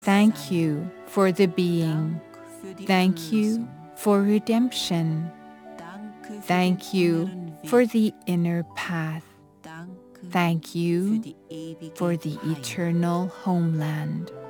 Thank you for the being. Thank you for redemption. Thank you for the inner path. Thank you for the eternal homeland.